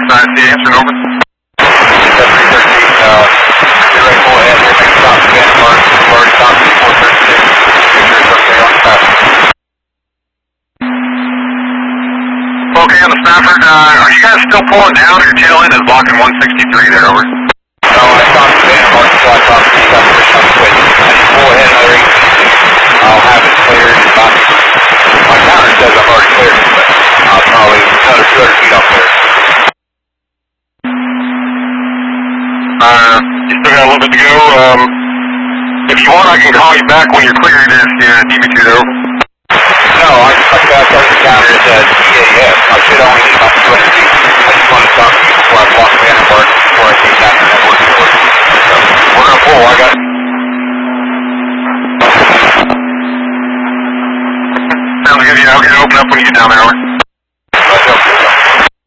side, see answer, over. 313, get ready to pull ahead, we'll make a stop to Van Park, we've already stopped at 436, make sure it's okay on the traffic. Okay, on the Stafford, are you guys still pulling down, or your tail end is blocking 163 there, over? No, I stopped at Van Park until I talked to you about pushing on the switch. I need to pull ahead another 18 feet. I'll have it cleared in about, my counter says I've already cleared it, but I'll probably another 200 feet off there. You still got a little bit to go. If you want, I can call you back when you're cleared if you need me to, though. No, like I started the counter at EAF. I should only need about 200 feet. I just wanted to talk to you before I block Van Park, before I came down here and work for it. So, we're going to pull. I got it. Sounds good. Yeah, I'll get it open up when you get down there, over.